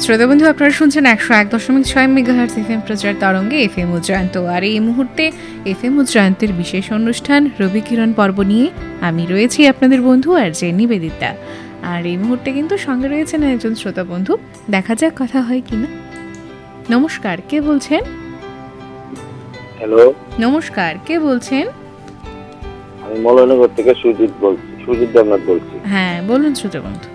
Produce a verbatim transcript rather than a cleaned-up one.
শ্রোতা বন্ধু, আপনারা শুনছেন একশো এক দশমিক ছয় মেগাহার্টজ এফ এম প্রচার তরঙ্গে এফ এম উজ্জয়ন্ত। আর এই মুহূর্তে এফ এম উজ্জয়ন্তের বিশেষ অনুষ্ঠান রবি কিরণ পর্ব নিয়ে আমি রয়েছি আপনাদের বন্ধু আর যে নিবেদিতা। আর এই মুহূর্তে কিন্তু সঙ্গে রয়েছেন একজন শ্রোতা বন্ধু, দেখা যাক কথা হয় কিনা। নমস্কার, কে বলছেন? হ্যালো, নমস্কার, কে বলছেন? আমি মলয়নগর থেকে সুজিত বলছি, সুজিত দেবনাথ বলছি। হ্যাঁ, বলুন শ্রোতা বন্ধু।